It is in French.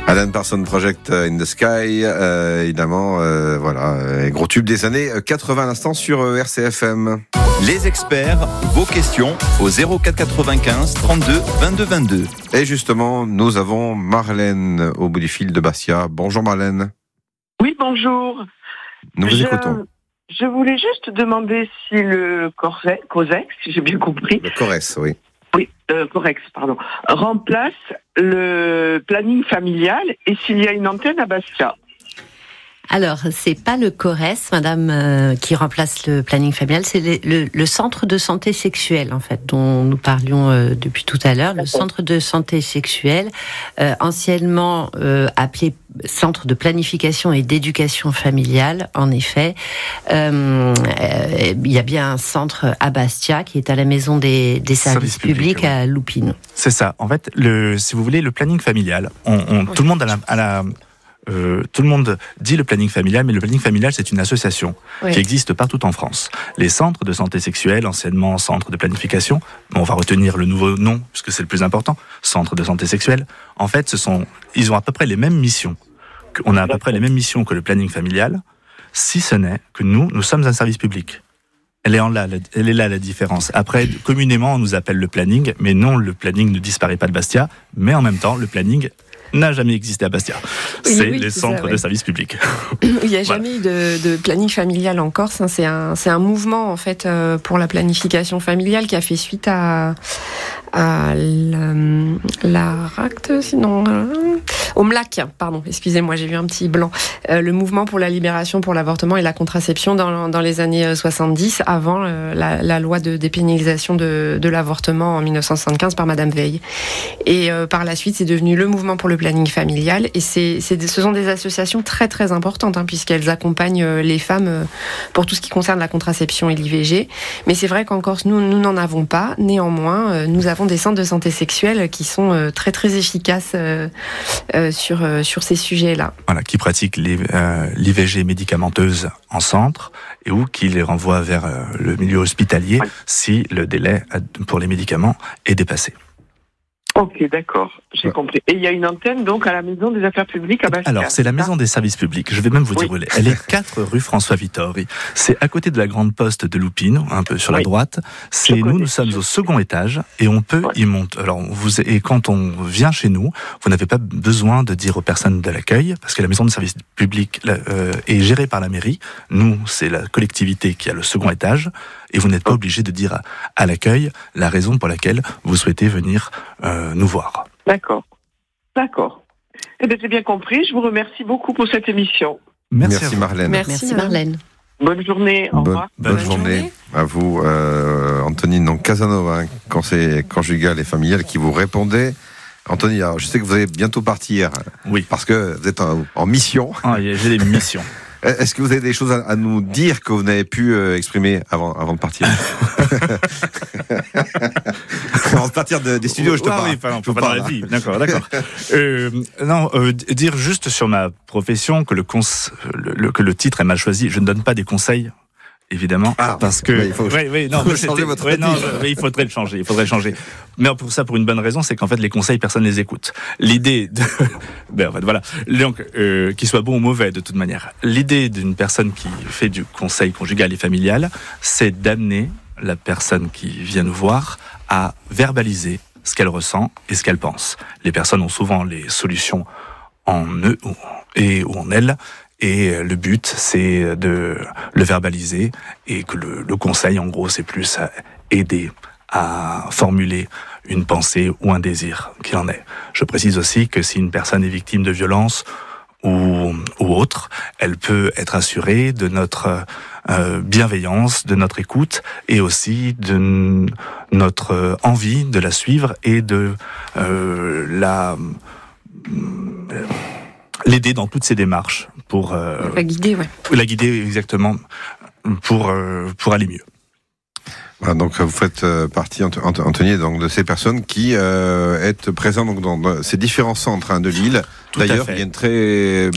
Alan Parsons Project in the Sky, évidemment, voilà, gros tube des années 80 à l'instant sur RCFM. Les experts, vos questions au 04 95 32 22 22. Et justement, nous avons Marlène au bout du fil de Bastia. Bonjour Marlène. Oui, bonjour. Nous vous écoutons. Je voulais juste demander si le COSEX, si j'ai bien compris. Le CORES, oui. Oui, COREX, pardon. Remplace le planning familial et s'il y a une antenne à Bastia. Alors, c'est pas le CORES, madame, qui remplace le planning familial, c'est le centre de santé sexuelle, en fait, dont nous parlions depuis tout à l'heure. Le centre de santé sexuelle, anciennement appelé centre de planification et d'éducation familiale, en effet. Il y a bien un centre à Bastia, qui est à la maison des services publics à Loupine. C'est ça. En fait, si vous voulez, le planning familial, tout le monde tout le monde dit le planning familial, mais le planning familial, c'est une association qui existe partout en France. Les centres de santé sexuelle, anciennement centres de planification, on va retenir le nouveau nom, puisque c'est le plus important, centres de santé sexuelle. En fait, ils ont à peu près les mêmes missions. On a à peu près les mêmes missions que le planning familial, si ce n'est que nous sommes un service public. Elle est là la différence. Après, communément, on nous appelle le planning, mais non, le planning ne disparaît pas de Bastia, mais en même temps, le planning n'a jamais existé à Bastia. C'est les centres de services publics. Il n'y a jamais eu de planning familial en Corse. C'est un mouvement en fait pour la planification familiale qui a fait suite à la RACT, sinon au MLAC, pardon, excusez-moi, j'ai vu un petit blanc. Le mouvement pour la libération pour l'avortement et la contraception dans les années 70, avant la loi de dépénalisation de l'avortement en 1975 par Madame Veil. Et par la suite, c'est devenu le mouvement pour le planning familial. Et ce sont des associations très très importantes, puisqu'elles accompagnent les femmes pour tout ce qui concerne la contraception et l'IVG. Mais c'est vrai qu'en Corse, nous n'en avons pas. Néanmoins, nous avons des centres de santé sexuelle qui sont très très efficaces sur ces sujets-là. Voilà, qui pratiquent l'IVG médicamenteuse en centre et ou qui les renvoient vers le milieu hospitalier si le délai pour les médicaments est dépassé. Ok, d'accord, j'ai compris. Et il y a une antenne donc à la maison des affaires publiques à Bastia. Alors, c'est la maison des services publics. Je vais même vous dire où elle est. Elle est 4 rue François Vittori. C'est à côté de la grande poste de Loupine, un peu sur la droite. Nous sommes au second étage et on peut y monter. Alors, et quand on vient chez nous, vous n'avez pas besoin de dire aux personnes de l'accueil, parce que la maison des services publics est gérée par la mairie. Nous, c'est la collectivité qui a le second étage. Et vous n'êtes pas obligé de dire à l'accueil la raison pour laquelle vous souhaitez venir nous voir. D'accord. Eh bien, j'ai bien compris. Je vous remercie beaucoup pour cette émission. Merci Marlène. Merci Marlène. Bonne journée. Au revoir. Bonne journée à vous, Antonine. Donc Casanova, conseil conjugal et familial, qui vous répondait. Anthony, alors, je sais que vous allez bientôt partir. Oui. Parce que vous êtes en mission. J'ai des missions. Est-ce que vous avez des choses à nous dire que vous n'avez pu exprimer avant de partir? Avant de partir des studios, je te parle. Oui, pas dans la vie. D'accord. Dire juste sur ma profession que le titre est mal choisi. Je ne donne pas des conseils. Évidemment, parce que il faudrait le changer. Mais pour une bonne raison, c'est qu'en fait les conseils, personne les écoute. L'idée qu'il soit bon ou mauvais de toute manière. L'idée d'une personne qui fait du conseil conjugal et familial, c'est d'amener la personne qui vient nous voir à verbaliser ce qu'elle ressent et ce qu'elle pense. Les personnes ont souvent les solutions en eux ou en elles. Et le but, c'est de le verbaliser et que le conseil, en gros, c'est plus à aider à formuler une pensée ou un désir qu'il en est. Je précise aussi que si une personne est victime de violence ou autre, elle peut être assurée de notre bienveillance, de notre écoute et aussi de notre envie de la suivre et de l'aider dans toutes ses démarches pour la guider, la guider exactement pour aller mieux. Voilà, donc vous faites partie, Anthony, donc de ces personnes qui êtes présentes donc dans ces différents centres de l'île. Tout D'ailleurs, à fait. il y a une très